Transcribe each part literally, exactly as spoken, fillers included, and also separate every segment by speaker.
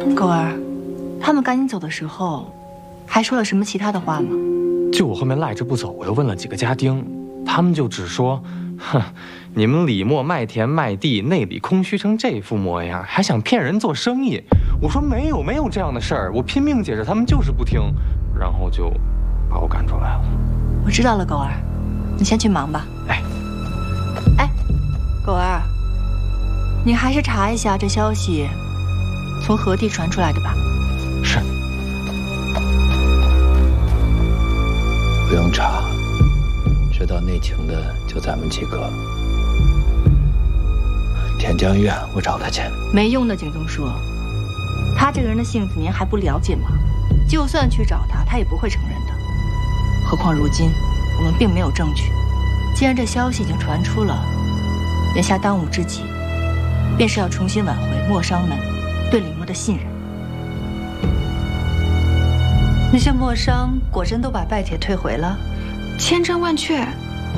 Speaker 1: 狗儿，他们赶你走的时候，还说了什么其他的话吗？
Speaker 2: 就我后面赖着不走，我又问了几个家丁，他们就只说，哼，你们李默卖田卖地，内里空虚成这副模样，还想骗人做生意。我说没有，没有这样的事儿，我拼命解释，他们就是不听，然后就把我赶出来了。
Speaker 1: 我知道了，狗儿，你先去忙吧。
Speaker 2: 哎，
Speaker 1: 哎，狗儿，你还是查一下这消息从何地传出来的吧。
Speaker 2: 是。
Speaker 3: 不用查，知道内情的就咱们几个。田江院，我找他去。
Speaker 1: 没用的，景宗叔，他这个人的性子您还不了解吗？就算去找他，他也不会承认的。何况如今我们并没有证据，既然这消息已经传出了，眼下当务之急，便是要重新挽回莫商门对李默的信任。
Speaker 4: 那些莫商果真都把拜帖退回了？
Speaker 5: 千真万确。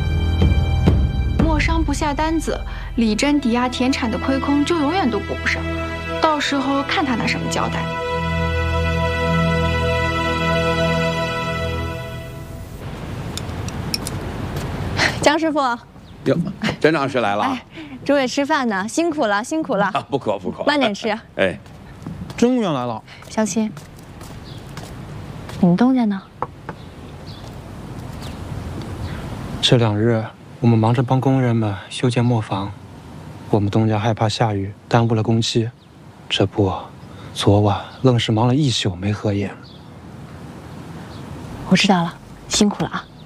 Speaker 5: 莫商不下单子，李真抵押田产的亏空就永远都补不上，到时候看他拿什么交代。
Speaker 6: 江师傅，
Speaker 7: 哟，甄长师来了。
Speaker 6: 哎，诸位吃饭呢，辛苦了，辛苦了。
Speaker 7: 啊，不可不可，
Speaker 6: 慢点吃。
Speaker 7: 哎，
Speaker 8: 甄务员来了。
Speaker 6: 小七，你们东家呢？
Speaker 8: 这两日我们忙着帮工人们修建磨坊，我们东家害怕下雨耽误了工期，这不，昨晚愣是忙了一宿没合眼。
Speaker 6: 我知道了，辛苦了啊。